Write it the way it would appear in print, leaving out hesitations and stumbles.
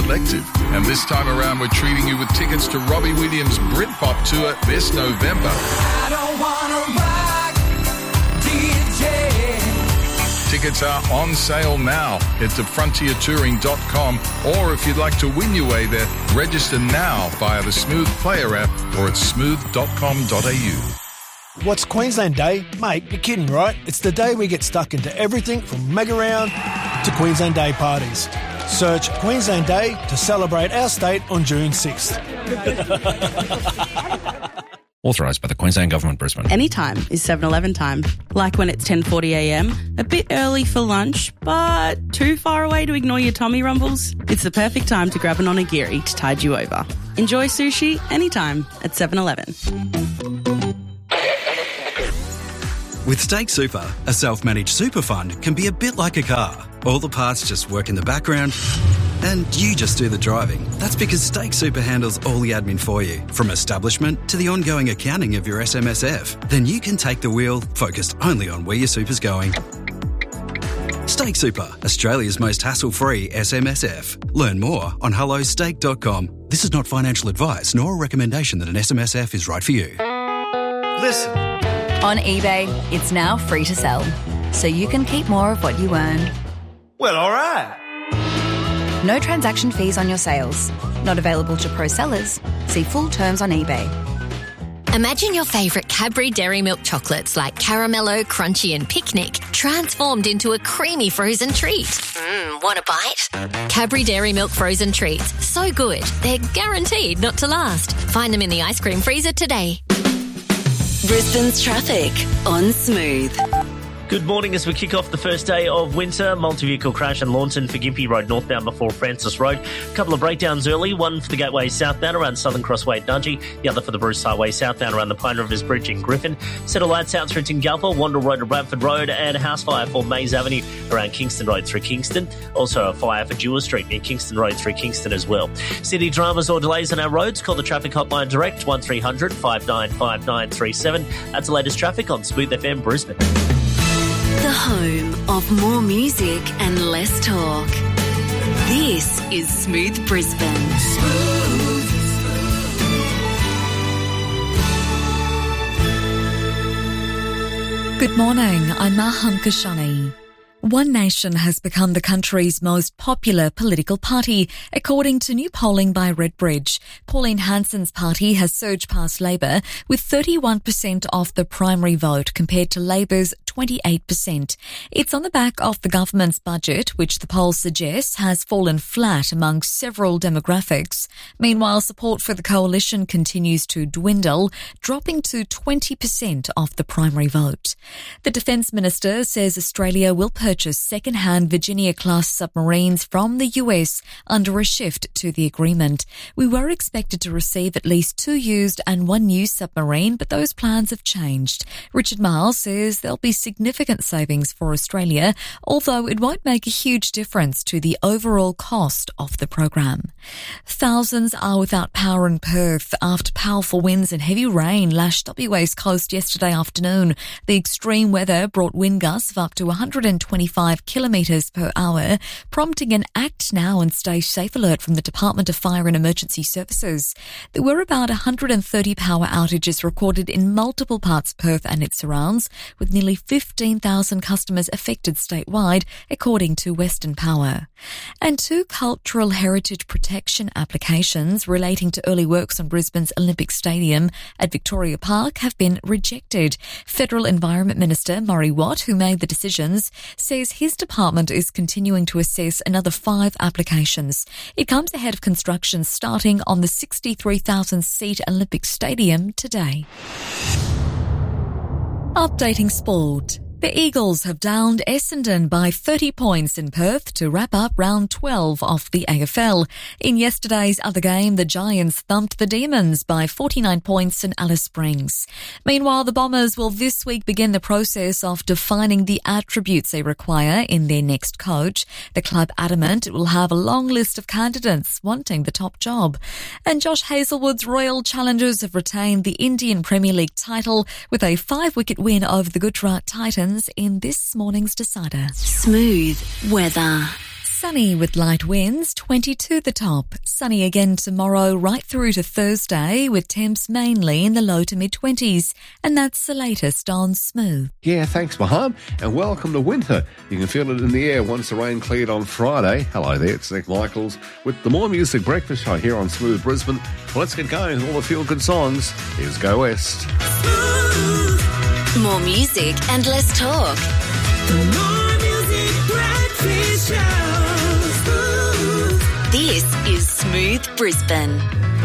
Collective. And this time around, we're treating you with tickets to Robbie Williams' Britpop tour this November. I don't wanna rock, DJ. Tickets are on sale now. Head to frontiertouring.com, or if you'd like to win your way there, register now via the Smooth Player app or at smooth.com.au. What's Queensland Day? Mate, you're kidding, right? It's the day we get stuck into everything from mega round to Queensland Day parties. Search Queensland Day to celebrate our state on June 6th. Authorised by the Queensland Government, Brisbane. Anytime is 7-Eleven time. Like when it's 10:40am, a bit early for lunch, but too far away to ignore your tummy rumbles? It's the perfect time to grab an onigiri to tide you over. Enjoy sushi anytime at 7-Eleven. With Stake Super, a self-managed super fund can be a bit like a car. All the parts just work in the background and you just do the driving. That's because Stake Super handles all the admin for you, from establishment to the ongoing accounting of your SMSF. Then you can take the wheel, focused only on where your super's going. Stake Super, Australia's most hassle-free SMSF. Learn more on hellostake.com. This is not financial advice nor a recommendation that an SMSF is right for you. Listen. On eBay, it's now free to sell, so you can keep more of what you earn. Well, all right. No transaction fees on your sales. Not available to pro sellers. See full terms on eBay. Imagine your favourite Cadbury Dairy Milk chocolates like Caramello, Crunchy and Picnic transformed into a creamy frozen treat. Want a bite? Cadbury Dairy Milk frozen treats. So good, they're guaranteed not to last. Find them in the ice cream freezer today. Brisbane's traffic on Smooth. Good morning as we kick off the first day of winter. Multi-vehicle crash in Launton for Gympie Road northbound before Francis Road. A couple of breakdowns early, one for the Gateway southbound around Southern Crossway at Nudgee, the other for the Bruce Highway southbound around the Pine Rivers Bridge in Griffin. Set of lights out through Tingalpa, Wandle Road to Bradford Road, and a house fire for Mays Avenue around Kingston Road through Kingston. Also a fire for Dewar Street near Kingston Road through Kingston as well. City dramas or delays on our roads, call the traffic hotline direct 1300 595937. That's the latest traffic on Smooth FM Brisbane. The home of more music and less talk. This is Smooth Brisbane. Good morning, I'm Maham Kashani. One Nation has become the country's most popular political party, according to new polling by Redbridge. Pauline Hanson's party has surged past Labor with 31% of the primary vote compared to Labor's 28%. It's on the back of the government's budget, which the poll suggests has fallen flat among several demographics. Meanwhile, support for the coalition continues to dwindle, dropping to 20% of the primary vote. The Defence Minister says Australia will purchase second-hand Virginia-class submarines from the US under a shift to the agreement. We were expected to receive at least 2 used and 1 new submarine, but those plans have changed. Richard Miles says there'll be significant savings for Australia, although it won't make a huge difference to the overall cost of the program. Thousands are without power in Perth after powerful winds and heavy rain lashed WA's coast yesterday afternoon. The extreme weather brought wind gusts of up to 125 kilometres per hour, prompting an act now and stay safe alert from the Department of Fire and Emergency Services. There were about 130 power outages recorded in multiple parts of Perth and its surrounds, with nearly 15,000 customers affected statewide, according to Western Power. And 2 cultural heritage protection applications relating to early works on Brisbane's Olympic Stadium at Victoria Park have been rejected. Federal Environment Minister Murray Watt, who made the decisions, says his department is continuing to assess another 5 applications. It comes ahead of construction starting on the 63,000-seat Olympic Stadium today. Updating sport. The Eagles have downed Essendon by 30 points in Perth to wrap up round 12 of the AFL. In yesterday's other game, the Giants thumped the Demons by 49 points in Alice Springs. Meanwhile, the Bombers will this week begin the process of defining the attributes they require in their next coach. The club adamant it will have a long list of candidates wanting the top job. And Josh Hazelwood's Royal Challengers have retained the Indian Premier League title with a 5-wicket win over the Gujarat Titans in this morning's decider. Smooth weather. Sunny with light winds, 22 the top. Sunny again tomorrow right through to Thursday with temps mainly in the low to mid-20s. And that's the latest on Smooth. Yeah, thanks, Maham, and welcome to winter. You can feel it in the air once the rain cleared on Friday. Hello there, it's Nick Michaels with the More Music Breakfast Show here on Smooth Brisbane. Well, let's get going with all the feel-good songs. Here's Go West. More music and less talk. More music breakfast show. This is Smooth Brisbane.